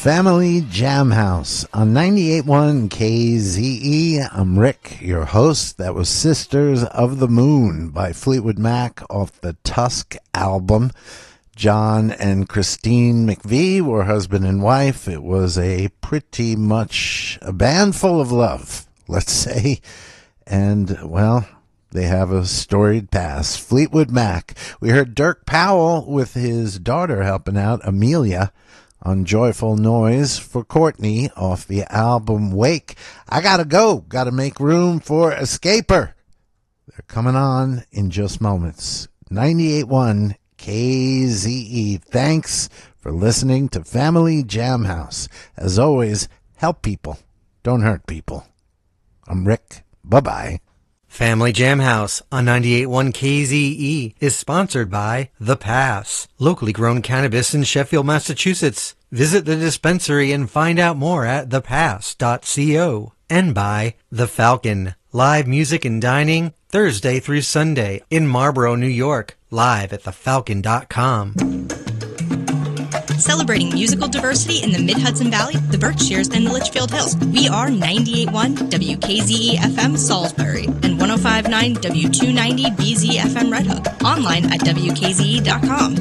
Family Jam House on 98.1 KZE. I'm Rick, your host. That was Sisters of the Moon by Fleetwood Mac off the Tusk album. John and Christine McVie were husband and wife. It was a pretty much a band full of love, let's say. And, well, they have a storied past. Fleetwood Mac. We heard Dirk Powell with his daughter helping out, Amelia, on Joyful Noise for Courtney off the album Wake. I gotta go. Gotta make room for Escaper. They're coming on in just moments. 98.1 KZE. Thanks for listening to Family Jam House. As always, help people. Don't hurt people. I'm Rick. Bye-bye. Family Jam House on 98.1 KZE is sponsored by The Pass, locally grown cannabis in Sheffield, Massachusetts. Visit the dispensary and find out more at thepass.co. And by The Falcon, live music and dining Thursday through Sunday in Marlborough, New York, live at thefalcon.com. Celebrating musical diversity in the Mid-Hudson Valley, the Berkshires, and the Litchfield Hills. We are 98.1 WKZE-FM Salisbury and 105.9 W290BZ-FM Red Hook. Online at WKZE.com.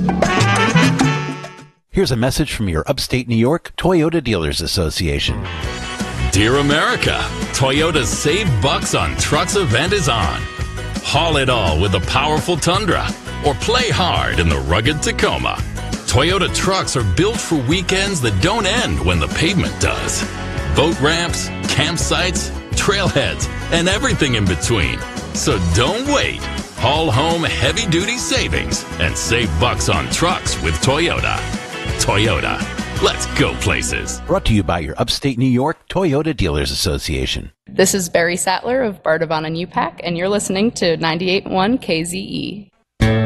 Here's a message from your upstate New York Toyota Dealers Association. Dear America, Toyota's Save Bucks on Trucks event is on. Haul it all with the powerful Tundra or play hard in the rugged Tacoma. Toyota trucks are built for weekends that don't end when the pavement does. Boat ramps, campsites, trailheads, and everything in between. So don't wait. Haul home heavy-duty savings and save bucks on trucks with Toyota. Toyota, let's go places. Brought to you by your upstate New York Toyota Dealers Association. This is Barry Sattler of Bardavon and UPAC, and you're listening to 98.1 KZE.